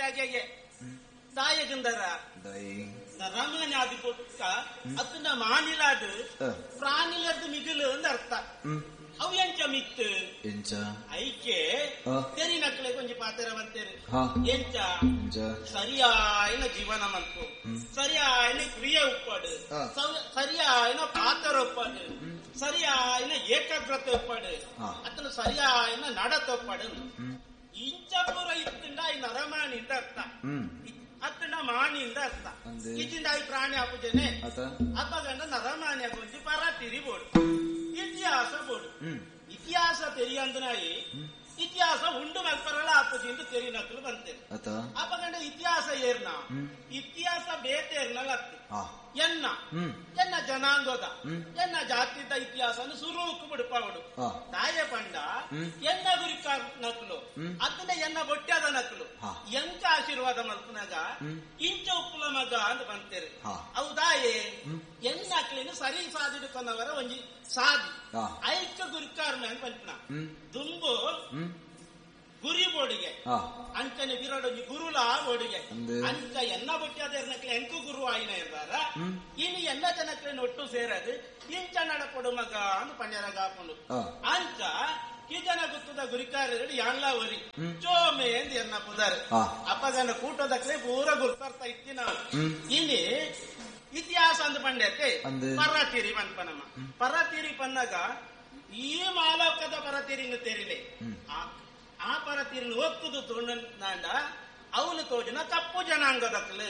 ಹಾಗೆ ದಾಯಗಂಧರ ರಮಣಿ ಆದಿ ಕೊಟ್ಟ ಅದನ್ನ ಮಾನಿಲಾದು ಪ್ರಾಣಿಲದ್ದು ಮಿಗಿಲು ಅಂದ ಅರ್ಥ ಅವು ಎಂಚ ಮಿತ್ತು ಐಕೆ ತೆರಿ ನಕ್ಕಳೆ ಕೊಂಚ ಪಾತ್ರ ಬಂತೇರಿ ಎಂಚ ಸರಿಯಾಯಿನ ಜೀವನ ಮಂತು ಸರಿಯಾಯಿನ ಕ್ರಿಯೆ ಉಪ್ಪಾಡು ಸರಿಯಾಯಿನ ಪಾತ್ರ ಉಪ್ಪಾಡು ಸರಿಯಾಯಿನ ಏಕಾಗ್ರತೆ ಉಪ್ಪಾಡು ಅತನು ಸರಿಯಾಯಿನ ನಡತ ಉಪ್ಪಾಡು ಇಂಚ ಪೂರ ಇತ್ತಿಂದ ಈ ನರಮಾನಿಂದ ಅರ್ಥ ಅತ್ತನ ಮಾನಿಂದ ಅರ್ಥ ಇಚ್ಚಿಂದ ಈ ಪ್ರಾಣಿ ಆಪುಜನೆ ಅಪ್ಪಗಂಡ ನರಮಾನ್ಯ ಕೊಂಚ ಪರ ತಿರಿಬೋಡು ಇತಿಹಾಸ ಬೋಡು ಇತಿಹಾಸ ತೆರಿಯಂದನಾಯಿ ಇತಿಹಾಸ ಉಂಡು ಮಲ್ಪರಲ್ಲ ಆಪುಜಿಂದು ತೆರಿನಕ್ಕಲು ಬಂತೇನೆ ಅಪ್ಪಗಂಡ ಇತಿಹಾಸ ಏರ್ನ ಇತಿಹಾಸ ಬೇತೇರ್ನಲ್ಲ ಎನ್ನ ಜನಾಂಗದ ಎನ್ನ ಜಾತಿದ ಇತಿಹಾಸ ಸುರೂಕು ಬಿಡುಪಾವಡು ತಾಯ ಪಂಡ ಎನ್ನ ಗುರಿ ನಕ್ಲು ಅದನ್ನ ಎನ್ನ ಬೊಟ್ಟ್ಯಾದ ನಕ್ಲು ಎಂಕ ಆಶೀರ್ವಾದ ಮಲ್ಪನಾಗ ಇಂಚ ಉಪ್ಪುಲ ಮಗ ಅಂತ ಬಂತೇರಿ ಹೌದಾಯೇ ಎನ್ನ ಅಕ್ಲಿನ ಸರಿ ಸಾಧಿಡ್ಕೊಂಡವರ ಒಂಜಿ ಸಾಧಿ ಐಕ ಗುರಿಕಾರಣ ಅಂತ ಬಂತನ ದುಂಬು ಗುರಿ ಬೋಡಿಗೆ ಅಂಚನೆ ಬಿರಡೊಂಜಿ ಗುರುಲ ಬೋಡಿಗೆ ಅಂಚ ಎನ್ನ ಬೊಟ್ಟ್ಯಾದ ಎರ್ನಕ್ಲೆ ಎಂಕು ಗುರು ಆಯ್ನ ಇರ್ದಾರ ಇನ್ನು ಎಲ್ಲ ಜನಕ್ಕೆ ಒಟ್ಟು ಸೇರದು ಇಂಚ ನಡಪಡು ಮಗ ಅಂತ ಪಂಜರಾಗ ಹಾಕೊಂಡು ಅಂಚ ಕಿಜನ ಗುತ್ತದ ಗುರಿಕಾರರು ಯಾಣ್ಲ ಒರಿ ಚೋಮೆ ಎಂದು ಎನ್ನ ಪುದಾರೆ ಅಪ್ಪಗನ ಕೂಟದಕ್ಲೆ ಪೂರ ಗುರ್ತಾರ್ಥ ಇತ್ತಿ ನಾವು ಇಲ್ಲಿ ಇತಿಹಾಸ ಅಂದ್ ಪಂಡ್ಯಕ್ಕೆ ಪರತೀರಿ ಪನ್ಪನಮ್ಮ ಪರತೀರಿ ಪನ್ನಾಗ ಈ ಮಾಲೋಕದ ಪರತೀರಿನ ತೆರಿಲೆ ಆ ಪರತೀರಿನ ಒಕ್ಕುದು ತೋಂಡ ಅವನು ತೋಜನ ಕಪ್ಪು ಜನಾಂಗದಕ್ಲು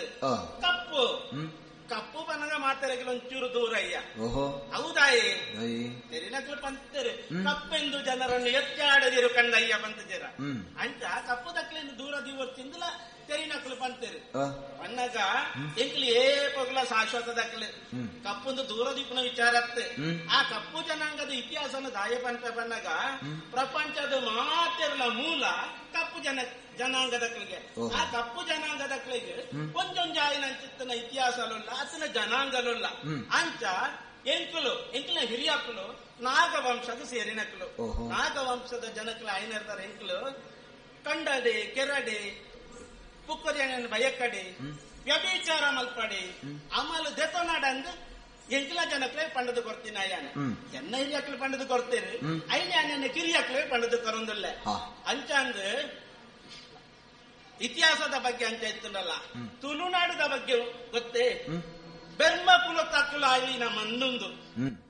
ಕಪ್ಪು ಪನ್ನಗ ಮಾತಾಡಕ್ಕೆ ಒಂಚೂರು ದೂರ ಅಯ್ಯ ಹೌದಾಯೇ ತೆರಿನಕ್ಲು ಪಂತರು ಕಪ್ಪೆಂದು ಜನರನ್ನು ಎತ್ತಾಡದಿರು ಕಂಡಯ್ಯ ಪಂತಜರ ಅಂಚ ಕಪ್ಪು ದಕ್ಲಿಂದ ದೂರ ದಿವತ್ತಿಂದಲ ತೆರಿನಕ್ಲು ಪಂತರು ಪನ್ನಗ ಎಂಕ್ಲಿ ಏ ಪೊಗಲ ಶಾಶ್ವತ ದಕ್ಲು ಕಪ್ಪುಂದು ದೂರ ದಿಪ್ಪನ ವಿಚಾರತ್ತೆ ಆ ಕಪ್ಪು ಜನಾಂಗದ ಇತಿಹಾಸನ ದಾಯ ಪಂತ ಪನ್ನಗ ಪ್ರಪಂಚದ ಮಾತೆರಲ ಮೂಲ ಕಪ್ಪು ಜನಾಂಗದಕ್ಳಿಗೆ ಆ ಕಪ್ಪು ಜನಾಂಗದಕ್ಳಿಗೆ ಒಂದೊಂಜಾಯಿನ ಚಿತ್ತನ ಇತಿಹಾಸಲುಲ್ಲ ಅತನ ಜನಾಂಗಲುಲ್ಲ ಅಂಚ ಎಂಕ್ಲ ಹಿರಿಯಕ್ಕಲು ನಾಗವಂಶದ ಸೇರಿನಕ್ಲು ನಾಗವಂಶದ ಜನಕ್ಲು ಆಯ್ನಿರ್ತಾರೆ ಎಂಕ್ಲು ಕಂಡಡೆ ಕೆರಡೆ ಪುಕ್ಕರಿಯನ್ನು ಭಯಕ್ಕಡೆ ವ್ಯಭಿಚಾರ ಮಲ್ಪಡೆ ಆಮೇಲೆ ದೆತನಾಡಂದು ಎಂಕ್ಲ ಜನಕ್ಲೆ ಪಂಡದು ಕೊಡ್ತೀನಿ ಅಯ್ಯಾನ ಎನ್ನ ಹಿರಿಯಕ್ಲು ಪಂಡದು ಕೊಡ್ತೇನೆ ಐನ್ಯಾನ ಕಿರಿಯಕ್ಲೆ ಪಂಡದು ಕರೊಂದಿಲ್ಲ ಅಂಚ ಅಂದ್ ಇತಿಹಾಸದ ಬಗ್ಗೆ ಅಂತ ಇತ್ತಲ್ಲ ತುಳುನಾಡದ ಬಗ್ಗೆ ಗೊತ್ತೇ ಬೆರ್ಮ ಕುಲ ತಕ್ಕಲು ಆಯ್ಲಿನ ಮನ್ನೊಂದು